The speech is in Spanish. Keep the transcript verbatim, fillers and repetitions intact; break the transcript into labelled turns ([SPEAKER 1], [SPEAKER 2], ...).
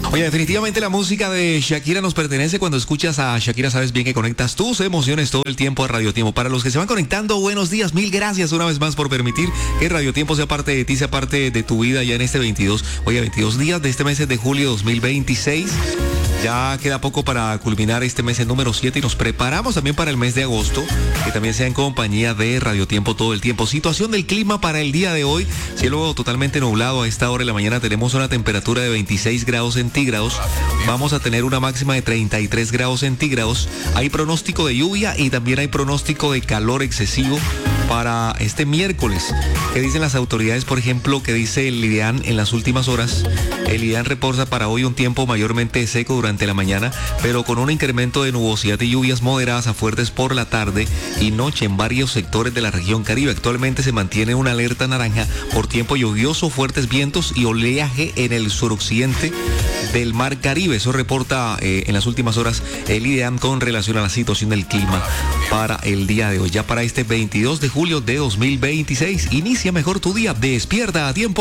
[SPEAKER 1] Oye, definitivamente la música de Shakira nos pertenece. Cuando escuchas a Shakira sabes bien que conectas tus emociones todo el tiempo a Radio Tiempo. Para los que se van conectando, buenos días, mil gracias una vez más por permitir que Radio Tiempo sea parte de ti, sea parte de tu vida ya en este veintidós. Oye, veintidós días de este mes de julio dos mil veintiséis. Ya queda poco para culminar este mes número siete y nos preparamos también para el mes de agosto, que también sea en compañía de Radio Tiempo todo el tiempo. Situación del clima para el día de hoy: cielo totalmente nublado. A esta hora de la mañana tenemos una temperatura de veintiséis grados centígrados. Vamos a tener una máxima de treinta y tres grados centígrados. Hay pronóstico de lluvia y también hay pronóstico de calor excesivo para este miércoles. ¿Qué dicen las autoridades? Por ejemplo, ¿qué dice el IDEAN en las últimas horas? El IDEAN reporta para hoy un tiempo mayormente seco durante la mañana, pero con un incremento de nubosidad y lluvias moderadas a fuertes por la tarde y noche en varios sectores de la región Caribe. Actualmente se mantiene una alerta naranja por tiempo lluvioso, fuertes vientos y oleaje en el suroccidente del Mar Caribe. Eso reporta eh, en las últimas horas el IDEAN con relación a la situación del clima para el día de hoy. Ya para este veintidós de julio de dos mil veintiséis, inicia mejor tu día. Despierta a tiempo.